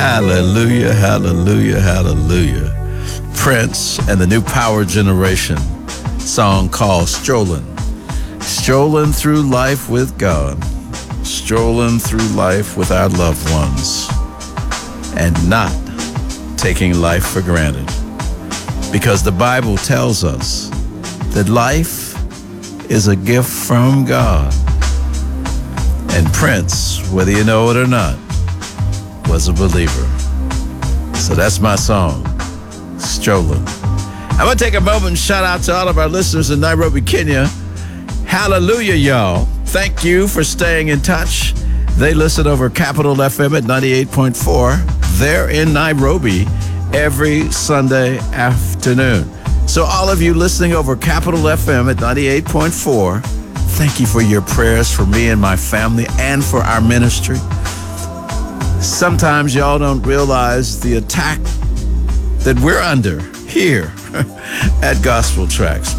Hallelujah, hallelujah, hallelujah. Prince and the New Power Generation song called Strolling. Strolling through life with God. Strolling through life with our loved ones. And not taking life for granted. Because the Bible tells us that life is a gift from God. And Prince, whether you know it or not, was a believer. So that's my song, Strolling. I'm going to take a moment and shout out to all of our listeners in Nairobi, Kenya. Hallelujah, y'all. Thank you for staying in touch. They listen over Capital FM at 98.4. They're in Nairobi every Sunday afternoon. So all of you listening over Capital FM at 98.4, thank you for your prayers for me and my family and for our ministry. Sometimes y'all don't realize the attack that we're under here at Gospel Tracks.